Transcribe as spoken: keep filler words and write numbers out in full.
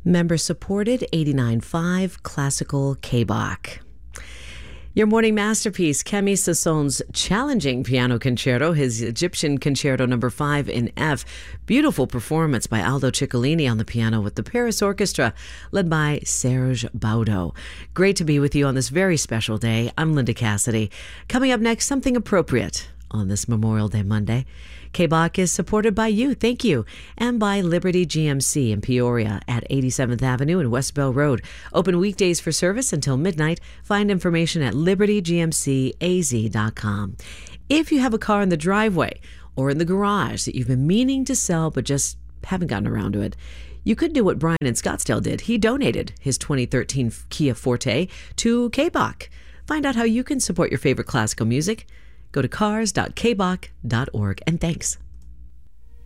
Member supported eighty-nine point five Classical K-Bach. Your morning masterpiece, Camille Saint-Saëns's challenging piano concerto, his Egyptian Concerto number five in F. Beautiful performance by Aldo Ciccolini on the piano with the Paris Orchestra, led by Serge Baudo. Great to be with you on this very special day. I'm Linda Cassidy. Coming up next, something appropriate on this Memorial Day Monday. K-Bach is supported by you, thank you, and by Liberty G M C in Peoria at eighty-seventh Avenue and West Bell Road. Open weekdays for service until midnight. Find information at liberty g m c a z dot com. If you have a car in the driveway or in the garage that you've been meaning to sell but just haven't gotten around to it, you could do what Brian in Scottsdale did. He donated his twenty thirteen Kia Forte to K-Bach. Find out how you can support your favorite classical music. Go to cars dot k bach dot org, and thanks.